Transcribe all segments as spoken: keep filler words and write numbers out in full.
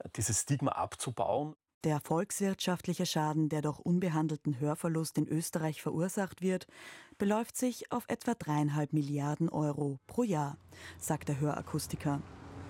dieses Stigma abzubauen. Der volkswirtschaftliche Schaden, der durch unbehandelten Hörverlust in Österreich verursacht wird, beläuft sich auf etwa dreieinhalb Milliarden Euro pro Jahr, sagt der Hörakustiker.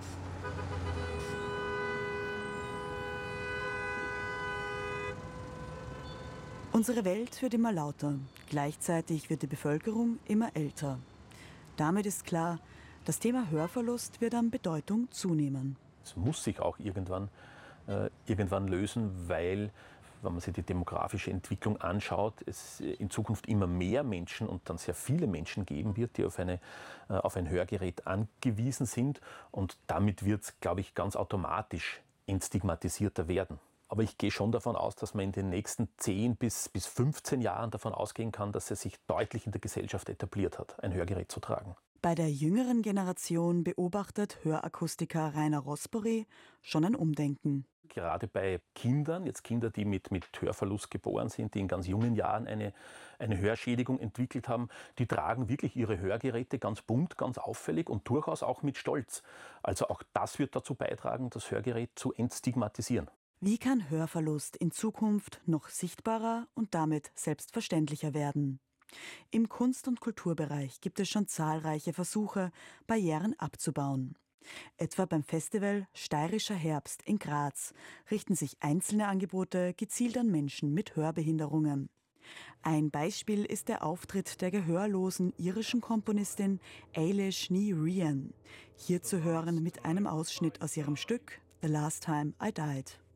Unsere Welt wird immer lauter, gleichzeitig wird die Bevölkerung immer älter. Damit ist klar, das Thema Hörverlust wird an Bedeutung zunehmen. Es muss sich auch irgendwann, äh, irgendwann lösen, weil, wenn man sich die demografische Entwicklung anschaut, es in Zukunft immer mehr Menschen und dann sehr viele Menschen geben wird, die auf, eine, äh, auf ein Hörgerät angewiesen sind. Und damit wird es, glaube ich, ganz automatisch entstigmatisierter werden. Aber ich gehe schon davon aus, dass man in den nächsten zehn bis fünfzehn Jahren davon ausgehen kann, dass es sich deutlich in der Gesellschaft etabliert hat, ein Hörgerät zu tragen. Bei der jüngeren Generation beobachtet Hörakustiker Rainer Rosbury schon ein Umdenken. Gerade bei Kindern, jetzt Kinder, die mit, mit Hörverlust geboren sind, die in ganz jungen Jahren eine, eine Hörschädigung entwickelt haben, die tragen wirklich ihre Hörgeräte ganz bunt, ganz auffällig und durchaus auch mit Stolz. Also auch das wird dazu beitragen, das Hörgerät zu entstigmatisieren. Wie kann Hörverlust in Zukunft noch sichtbarer und damit selbstverständlicher werden? Im Kunst- und Kulturbereich gibt es schon zahlreiche Versuche, Barrieren abzubauen. Etwa beim Festival Steirischer Herbst in Graz richten sich einzelne Angebote gezielt an Menschen mit Hörbehinderungen. Ein Beispiel ist der Auftritt der gehörlosen irischen Komponistin Eilish Ní Riain. Hier zu hören mit einem Ausschnitt aus ihrem Stück The Last Time I Died.